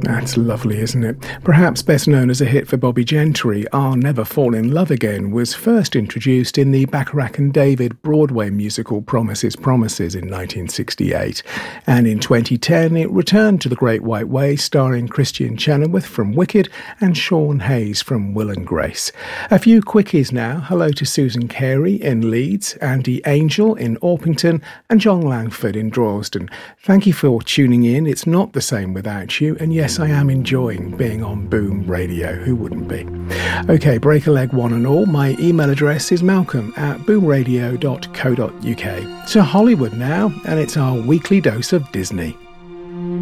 That's lovely, isn't it? Perhaps best known as a hit for Bobby Gentry, I'll Never Fall in Love Again was first introduced in the Bacharach and David Broadway musical Promises, Promises in 1968. And in 2010 it returned to the Great White Way, starring Christian Chenoweth from Wicked and Sean Hayes from Will and Grace. A few quickies now. Hello to Susan Carey in Leeds, Andy Angel in Orpington and John Langford in Droylsden. Thank you for tuning in. It's not the same without you, and yes, I am enjoying being on Boom Radio. Who wouldn't be? Okay, break a leg one and all. My email address is malcolm@boomradio.co.uk. To Hollywood now, and it's our weekly dose of Disney.